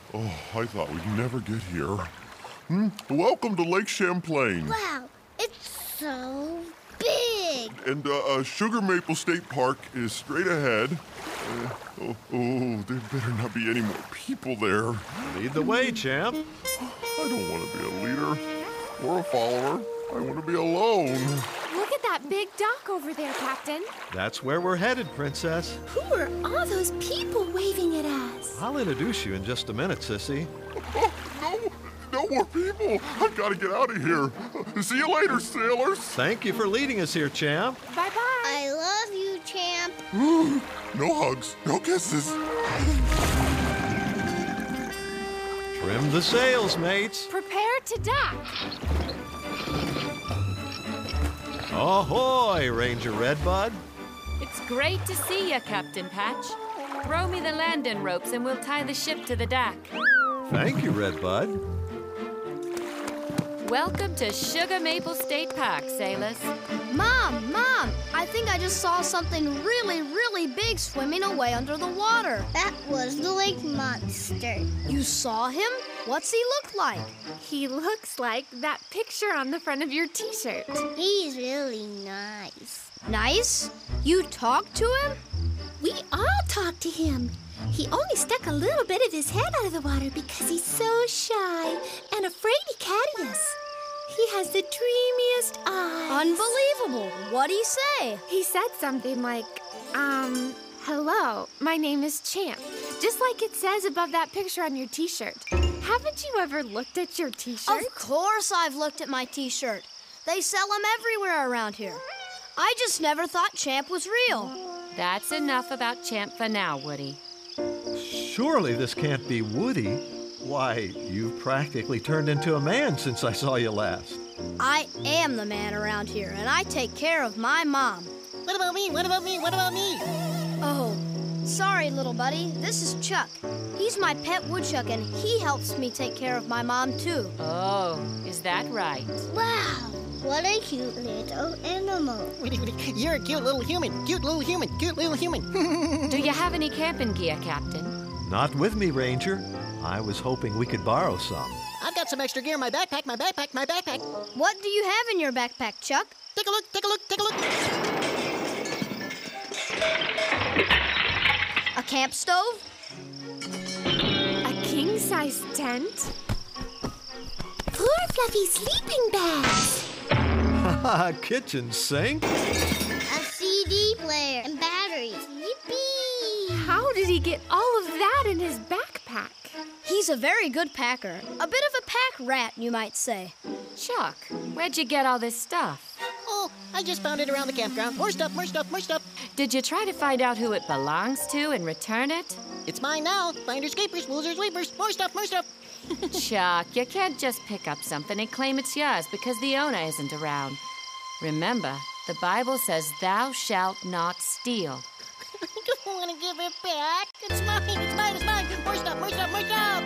Oh, I thought we'd never get here. Welcome to Lake Champlain. Wow, it's so big. And Sugar Maple State Park is straight ahead. There better not be any more people there. Lead the way, champ. I don't want to be a leader or a follower. I want to be alone. Look at that big dock over there, Captain. That's where we're headed, Princess. Who are all those people waving at us? I'll introduce you in just a minute, Sissy. No more people. I've got to get out of here. See you later, sailors. Thank you for leading us here, champ. Bye-bye. I love you, champ. No hugs, no kisses. Trim the sails, mates. Prepare to dock. Ahoy, Ranger Redbud. It's great to see you, Captain Patch. Throw me the landing ropes and we'll tie the ship to the dock. Thank you, Redbud. Welcome to Sugar Maple State Park, sailors. Mom, I think I just saw something really, really big swimming away under the water. That was the lake monster. You saw him? What's he look like? He looks like that picture on the front of your t-shirt. He's really nice. Nice? You talked to him? We all talked to him. He only stuck a little bit of his head out of the water because he's so shy and afraid he'd catch us. He has the dreamiest eyes. Unbelievable. What'd he say? He said something like, hello, my name is Champ. Just like it says above that picture on your t-shirt. Haven't you ever looked at your t-shirt? Of course I've looked at my t-shirt. They sell them everywhere around here. I just never thought Champ was real. That's enough about Champ for now, Woody. Surely this can't be Woody. Why, you've practically turned into a man since I saw you last. I am the man around here, and I take care of my mom. What about me? What about me? What about me? Oh, sorry, little buddy. This is Chuck. He's my pet woodchuck, and he helps me take care of my mom, too. Oh, is that right? Wow, what a cute little animal. You're a cute little human. Cute little human. Cute little human. Do you have any camping gear, Captain? Not with me, Ranger. I was hoping we could borrow some. I've got some extra gear in my backpack, my backpack. What do you have in your backpack, Chuck? Take a look, take a look, take a look. A camp stove? A king-size tent? 4 fluffy sleeping bags. Haha, kitchen sink? A CD player and batteries. Yippee! How did he get all of that in his backpack? He's a very good packer. A bit of a pack rat, you might say. Chuck, where'd you get all this stuff? Oh, I just found it around the campground. More stuff, more stuff, more stuff. Did you try to find out who it belongs to and return it? It's mine now. Finders, keepers, losers, leapers. More stuff, more stuff. Chuck, you can't just pick up something and claim it's yours because the owner isn't around. Remember, the Bible says thou shalt not steal. I don't want to give it back. It's mine, it's mine, it's mine. More stuff, more stuff, more stuff.